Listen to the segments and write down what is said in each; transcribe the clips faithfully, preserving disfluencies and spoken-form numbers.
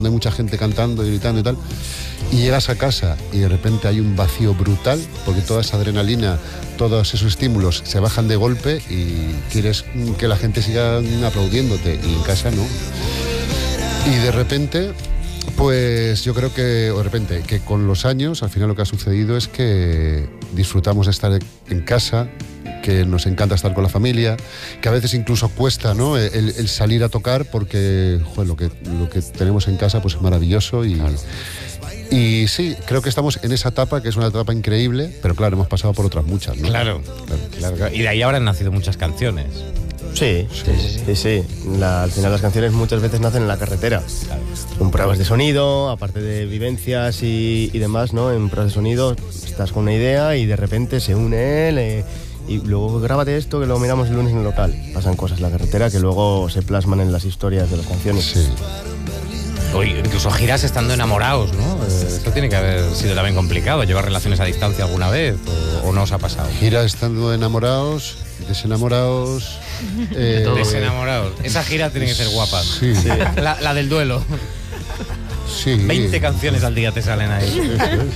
hay mucha gente cantando y gritando y tal, y llegas a casa y de repente hay un vacío brutal, porque toda esa adrenalina, todos esos estímulos se bajan de golpe y quieres que la gente siga aplaudiéndote, y en casa no. Y de repente, pues yo creo que, de repente, que con los años, al final lo que ha sucedido es que disfrutamos de estar en casa, que nos encanta estar con la familia, que a veces incluso cuesta, ¿no?, el, el salir a tocar, porque joder, lo que, lo que tenemos en casa pues es maravilloso. Y, claro. Y sí, creo que estamos en esa etapa, que es una etapa increíble, pero claro, hemos pasado por otras muchas, ¿no? Claro, claro, claro. Y de ahí habrán nacido muchas canciones. Sí, sí, sí, sí, sí. La, al final las canciones muchas veces nacen en la carretera, claro. Con pruebas de sonido, aparte de vivencias y, y demás, ¿no? En pruebas de sonido estás con una idea y de repente se une él, eh, y luego grábate esto, que lo miramos el lunes en el local. Pasan cosas en la carretera que luego se plasman en las historias de las canciones. Sí. Uy, incluso giras estando enamorados, ¿no? Eh, esto tiene que haber sido también complicado, llevar relaciones a distancia alguna vez, o, o no os ha pasado. Gira estando enamorados, desenamorados. Eh, desenamorados. Esa gira tiene que ser guapa. Sí. Sí. La, la del duelo. Sí. veinte canciones al día te salen ahí.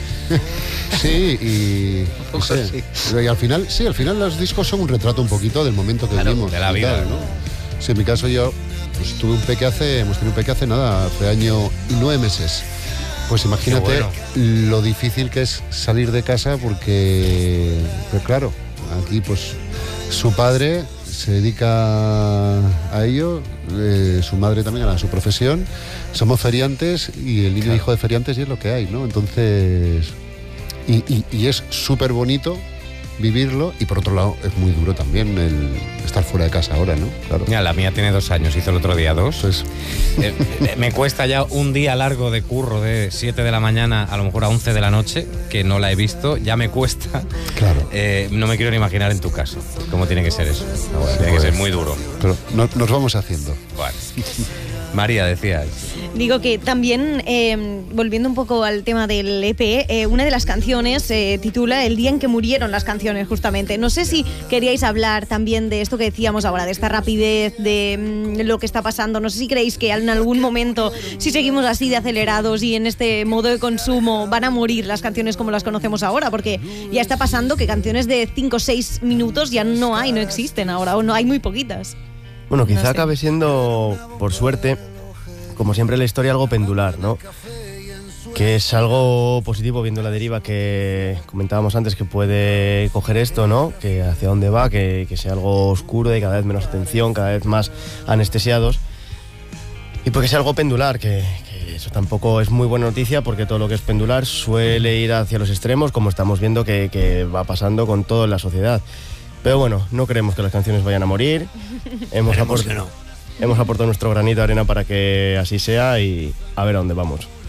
Sí, y, no sé, sí. Y al final, sí, al final los discos son un retrato un poquito del momento que claro, vivimos. De la vida, tal, ¿no? Sí, en mi caso yo pues, tuve un peque hace, hemos tenido un peque hace nada, hace año y nueve meses. Pues imagínate bueno. lo difícil que es salir de casa, porque, pues claro, aquí pues su padre se dedica a ello, eh, su madre también a su profesión, somos feriantes y el niño claro. hijo de feriantes, y es lo que hay, ¿no? Entonces, y, y, y es súper bonito vivirlo, y por otro lado es muy duro también el estar fuera de casa ahora, ¿no? Claro. Mira, la mía tiene dos años, hizo el otro día dos. Pues, eh, me cuesta ya un día largo de curro de siete de la mañana a lo mejor a once de la noche, que no la he visto, ya me cuesta. Claro. Eh, no me quiero ni imaginar en tu caso cómo tiene que ser eso. No, bueno, tiene pues, que ser muy duro. Pero no, nos vamos haciendo. Bueno. María, decías. Digo que también, eh, volviendo un poco al tema del E P, eh, una de las canciones se eh, titula El día en que murieron las canciones, justamente. No sé si queríais hablar también de esto que decíamos ahora, de esta rapidez, de mm, lo que está pasando. No sé si creéis que en algún momento, si seguimos así de acelerados y en este modo de consumo, van a morir las canciones como las conocemos ahora, porque ya está pasando que canciones de cinco o seis minutos ya no hay, no existen ahora, o no hay muy poquitas. Bueno, quizá no sé. acabe siendo, por suerte, como siempre en la historia, algo pendular, ¿no? Que es algo positivo viendo la deriva que comentábamos antes, que puede coger esto, ¿no? Que hacia dónde va, que, que sea algo oscuro y cada vez menos atención, cada vez más anestesiados. Y porque sea algo pendular, que, que eso tampoco es muy buena noticia, porque todo lo que es pendular suele ir hacia los extremos, como estamos viendo que, que va pasando con todo en la sociedad. Pero bueno, no creemos que las canciones vayan a morir. Hemos, aport- no. hemos aportado nuestro granito de arena para que así sea, y a ver a dónde vamos.